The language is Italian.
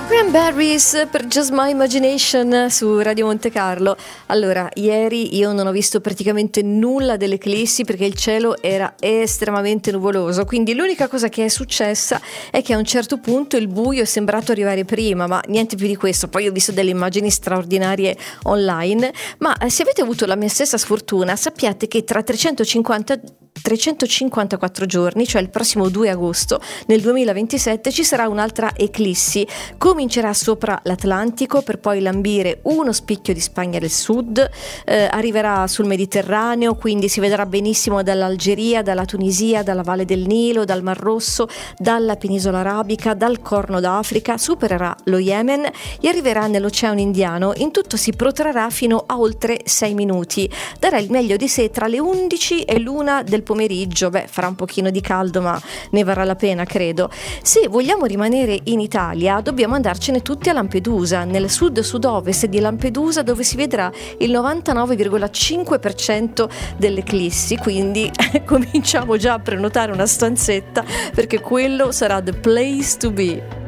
Cranberries per Just My Imagination su Radio Monte Carlo. Allora, ieri io non ho visto praticamente nulla delle eclissi perché il cielo era estremamente nuvoloso, quindi l'unica cosa che è successa è che a un certo punto il buio è sembrato arrivare prima, ma niente più di questo. Poi ho visto delle immagini straordinarie online, ma se avete avuto la mia stessa sfortuna, sappiate che tra 354 giorni, cioè il prossimo 2 agosto nel 2027, ci sarà un'altra eclissi. Comincerà sopra l'Atlantico per poi lambire uno spicchio di Spagna del Sud, arriverà sul Mediterraneo, quindi si vedrà benissimo dall'Algeria, dalla Tunisia, dalla Valle del Nilo, dal Mar Rosso, dalla penisola arabica, dal Corno d'Africa, supererà lo Yemen e arriverà nell'Oceano Indiano. In tutto si protrarrà fino a oltre 6 minuti. Darà il meglio di sé tra le 11 e l'1 del pomeriggio. Farà un pochino di caldo, ma ne varrà la pena, credo. Se vogliamo rimanere in Italia, dobbiamo andarcene tutti a Lampedusa, nel sud-sud-ovest di Lampedusa, dove si vedrà il 99,5% delle eclissi, quindi cominciamo già a prenotare una stanzetta perché quello sarà the place to be.